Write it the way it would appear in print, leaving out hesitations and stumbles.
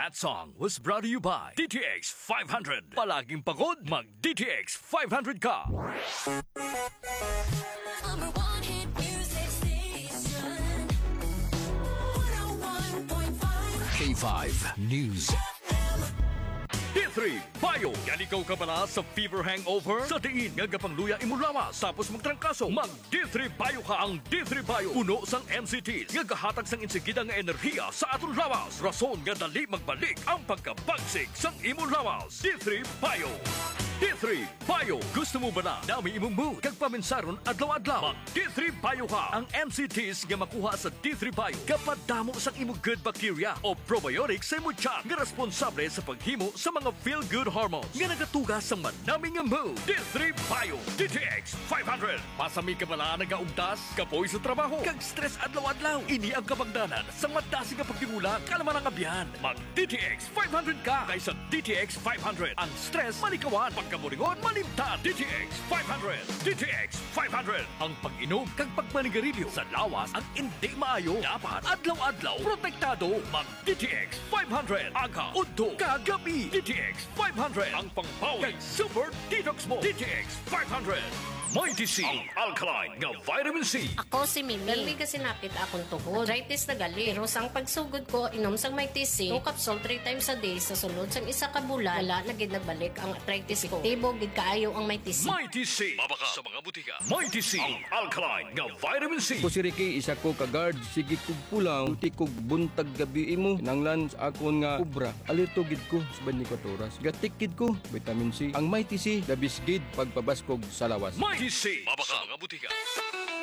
That song was brought to you by DTX 500. Palaging pagod, mag DTX 500 ka. Number one hit music station. 101.5 K5 News. D3 Bio. Yan ikaw ka pala sa fever hangover? Sa tiin nga gapangluya imo lawas tapos magtrangkaso. Mag D3 Bio ka. Ang D3 Bio puno sang MCTs nga gahatag sang insigida nga enerhiya sa aton lawas. Rason nga dali magbalik ang pagkabagsik sang imo lawas. D3 Bio. D3 Bio. Gusto mo ba na dami imong mood kag paminsaron adlaw-adlaw? Mag D3 Bio ka. Ang MCTs nga makuha sa D3 Bio kapadamo sang imo good bacteria o probiotics sa imo tiyan nga responsable sa paghimo sa mga feel-good hormones nga nagatugas sa manaming nga mood. D3 Bio. DTX 500. Pasami ka pala nagaugtas, kapoy sa trabaho, kag stress adlaw-adlaw. Ini ang kabangdanan sa madasi nga pagtimula kalaman ang abyan. Mag DTX 500 ka kaysa DTX 500. Ang stress malikawan, pagkaburingon malimtan. DTX 500. DTX 500. Ang pag-inom kag pagmanigarilyo sa lawas ang hindi maayo. Dapat adlaw-adlaw protektado. Mag DTX 500. Aga, udto, kagabi. DTX 500. Ang pangpawi kag super detox mo. DTX 500. Mighty C. Ang alkaline nga vitamin C. Ako si Mimi. Galmi kasi napit akong tuhod. Arthritis na gali. Pero sang pagsugod ko, inom sang Mighty C. 2 capsule 3 times a day sa sulod sang isa ka bulan. Wala na gid nagbalik ang arthritis ko. Tibo gid kaayo ang Mighty C. Mighty C. Mabaka sa mga butika. Mighty C. Ang alkaline nga vitamin C. Ko si Ricky, isa ko ka-guard. Sige kog pulang, uti kog buntag gabi imo. Nanglan sa akon nga kubra. Alerto gid ko sa 24 oras. Gatikid ko, vitamin C. Ang Mighty C, the best gid pagpabaskog sa lawas. Mighty C. Mabaka sa mga butika.